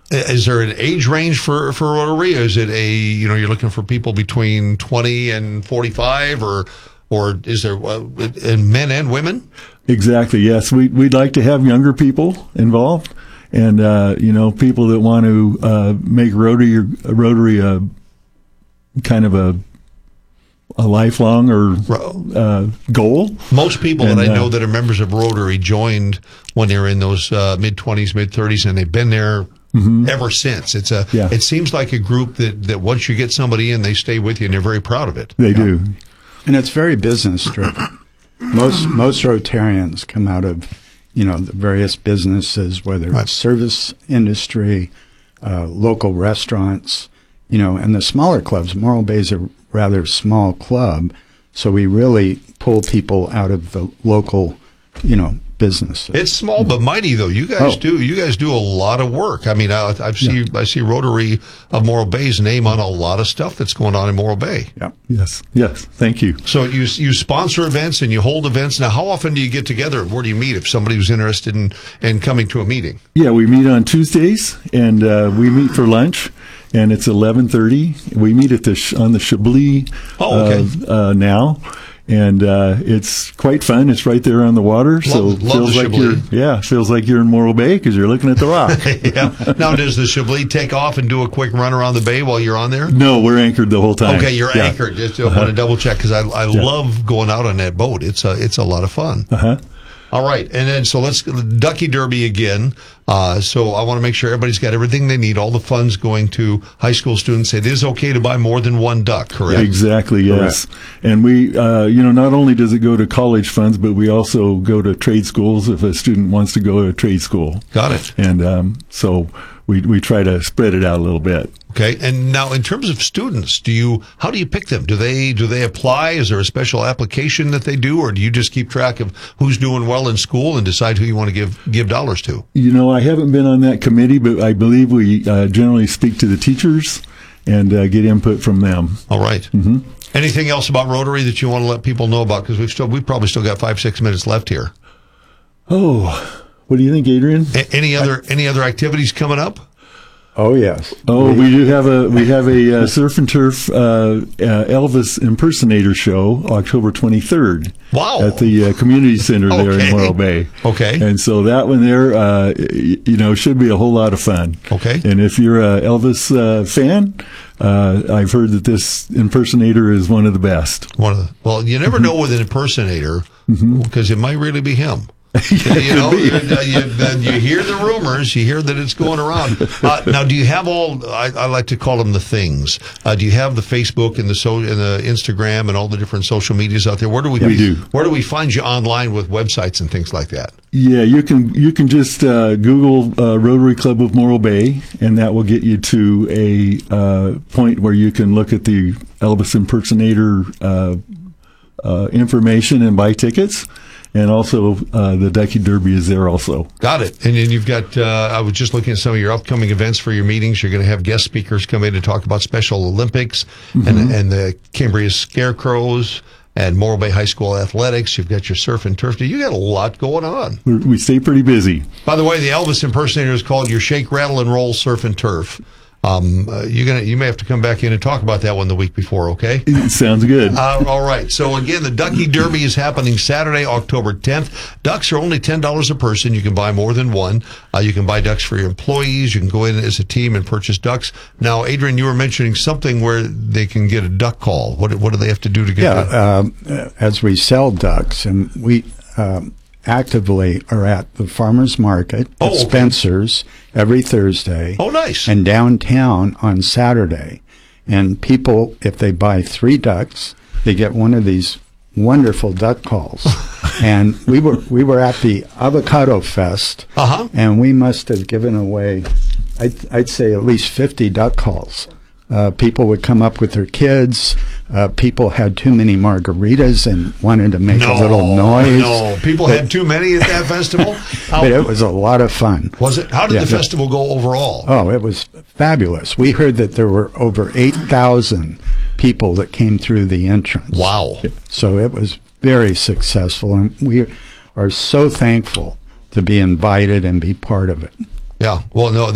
Is there an age range for Rotary? Is it you're looking for people between 20 and 45, or is there men and women? Exactly. Yes, we'd like to have younger people involved, and people that want to make Rotary a kind of a lifelong or goal. Most people that I know that are members of Rotary joined when they were in those mid-20s, mid-30s, and they've been there ever since. It seems like a group that once you get somebody in, they stay with you, and they're very proud of it. They do. And it's very business-driven. Most Rotarians come out of, the various businesses, whether it's service industry, local restaurants, and the smaller clubs. Morro Bay is a rather small club, so we really pull people out of the local, businesses. It's small but mighty, though. You guys do a lot of work. I mean, I see Rotary of Morro Bay's name on a lot of stuff that's going on in Morro Bay. Yeah. Yes. Thank you. So you sponsor events and you hold events. Now, how often do you get together? Where do you meet if somebody was interested in coming to a meeting? Yeah, we meet on Tuesdays, and we meet for lunch. And it's 11:30. We meet on the Chablis now, and it's quite fun. It's right there on the water, love feels like you're in Morro Bay because you're looking at the rock. Yeah. Now, does the Chablis take off and do a quick run around the bay while you're on there? No, we're anchored the whole time. Okay, you're anchored. Just want to double check because I love going out on that boat. It's a lot of fun. All right, and then so let's Ducky Derby again. So I want to make sure everybody's got everything they need. All the funds going to high school students. It is okay to buy more than one duck, correct? Exactly, yes. Correct. And we, not only does it go to college funds, but we also go to trade schools if a student wants to go to a trade school. Got it. And so we try to spread it out a little bit. Okay, and now in terms of students, how do you pick them? Do they apply? Is there a special application that they do, or do you just keep track of who's doing well in school and decide who you want to give dollars to? I haven't been on that committee, but I believe we generally speak to the teachers and get input from them. All right. Mm-hmm. Anything else about Rotary that you want to let people know about? Because we've probably still got 5-6 minutes left here. Oh, what do you think, Adrian? Any other activities coming up? Oh, yes. Oh, we have a surf and turf Elvis impersonator show October 23rd. Wow! At the community center there in Morro Bay. Okay. And so that one there, should be a whole lot of fun. Okay. And if you're a Elvis fan, I've heard that this impersonator is one of the best. Well, you never know with an impersonator because it might really be him. You hear the rumors, you hear that it's going around. Now, do you have I like to call them the things. Do you have the Facebook and the Instagram and all the different social medias out there? We do. Where do we find you online with websites and things like that? Yeah, you can just Google Rotary Club of Morro Bay, and that will get you to a point where you can look at the Elvis impersonator information and buy tickets. And also, the Ducky Derby is there also. Got it. And then you've got, I was just looking at some of your upcoming events for your meetings. You're going to have guest speakers come in to talk about Special Olympics and the Cambria Scarecrows and Morro Bay High School Athletics. You've got your surf and turf. You got a lot going on. We stay pretty busy. By the way, the Elvis impersonator is called your Shake, Rattle, and Roll Surf and Turf. You may have to come back in and talk about that one the week before, okay? Sounds good. All right. So again, the Ducky Derby is happening Saturday, October 10th. Ducks are only $10 a person. You can buy more than one. You can buy ducks for your employees. You can go in as a team and purchase ducks. Now, Adrian, you were mentioning something where they can get a duck call. What do they have to do to get that? As we sell ducks, and we actively are at the farmers market at Spencer's every Thursday. Oh, nice. And downtown on Saturday. And people, if they buy 3 ducks, they get one of these wonderful duck calls. And we were at the Avocado Fest, and we must have given away, I'd say at least 50 duck calls. People would come up with their kids. People had too many margaritas and wanted to make a little noise. No, people had too many at that festival? But it was a lot of fun. Was it? How did the festival go overall? Oh, it was fabulous. We heard that there were over 8,000 people that came through the entrance. Wow. So it was very successful, and we are so thankful to be invited and be part of it. Yeah. Well, no,